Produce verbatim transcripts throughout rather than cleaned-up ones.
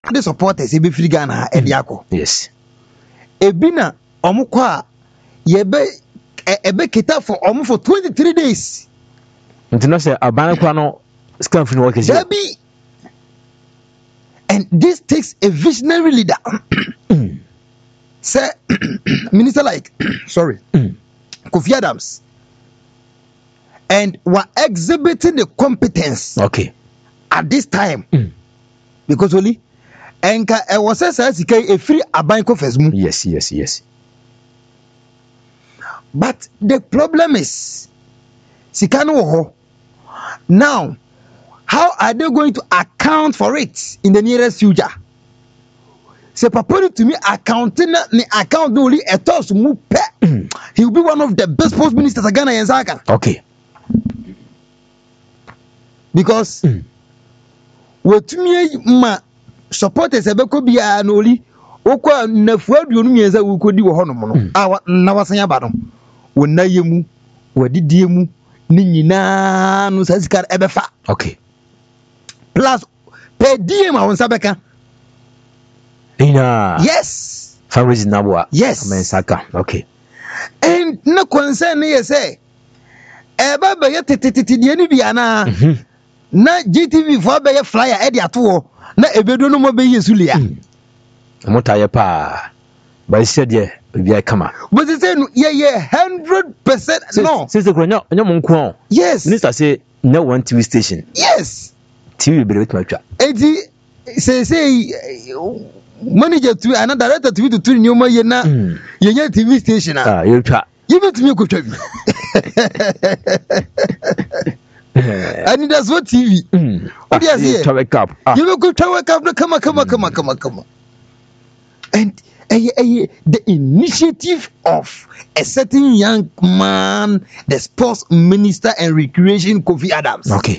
the supporters e be free Ghana e diako. Yes. Ebina omukwa yebe ebe kita for omu for twenty-three days. Ntino say abana kwa no scan for work is. Debi. And this takes a visionary leader. Say minister like sorry. Kofi Adams. And were exhibiting the competence. Okay. At this time. Mm. Because only enka e was say a free abanko fesmu. Yes, yes, yes. But the problem is sikano ho. Now, how are they going to account for it in the nearest future? Se papa to me accounting ni account only a toss mu pe. He will be one of the best post ministers Ghana and Zaka. Okay. Because mm. what me ma supporters ebeko bia na oli okwa nafu aduonu mienza wo kodi wo hono no a na wasan ya ba no wona yemu wadidie mu ni nyina no sasikar ebefa. Okay. Plus per diem a wonsa beka ina yes fundraising nabwa yes amensaka. Okay. And no concern ye say eba be yetetete die ni bia na na G T V for be ye flyer e de ato na ebedo no mo be yesulia motaye pa ba ise de bia kama but say no ye ye one hundred percent no since the gronya nyam nko yes minister say no one T V station yes T V be with my twa edi say say manager to and director T V to three new ye na ye nya T V station ah ye twa you bet me ko twa bi and that's what T V mm. What do you say? To wake up. Ah. You go to wake up. No, come on, come on, come on, come on, come on. And uh, uh, uh, the initiative of a certain young man, the sports minister and recreation, Kofi Adams. Okay.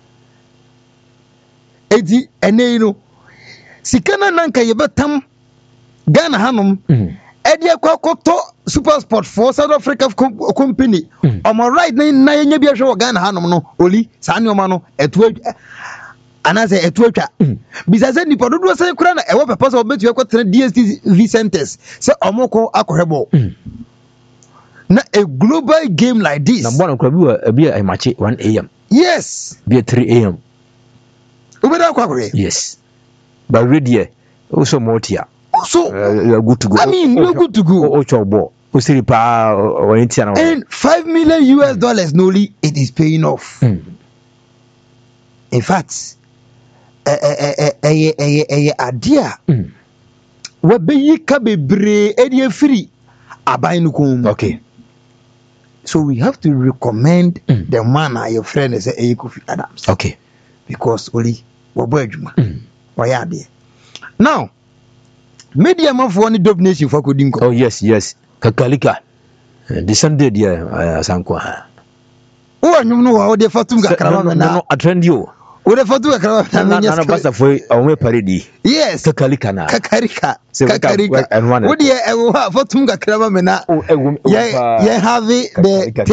Edi, and you know, sikana nanka yebetam Ghana hanum. Mm. Edi akwakoto Super Sport for South Africa company. Mm. Am I right? Na na yenye bia hwe Ghana hanum no oli sa ne no etu anaze etu atwa. Bizaze nipa dodo se kura na ewo pepose obetu ekotena D S T V centers se omoko akohebo. Na a global game like this. Na bona kura bi bi a match one A M. Yes. Be three A M. Ubeda akwa. Yes. But radio also multi. So uh, you're good to go. I mean, you're good to go. Oh, oh, oh, and five million U S dollars, noli, it is paying off. Mm. In fact, a idea. What be ye kabe bre edi free abaynukum. Okay. So we have to recommend mm. the man your friend is a Kofi Adams. Okay. Because only wabwejuma. Wayade. Now. Media man for one domination for Kodinko. Oh yes, yes. Kakalika. The Sunday dia asankwa. O anyum no wa o de fatum gakrama na. No attend you. O de fatu gakrama na na na pastor foi awon paredi. Yes. Kakalika na. Kakarika. Kakarika. O de e wo fatum gakrama na. O e ye have the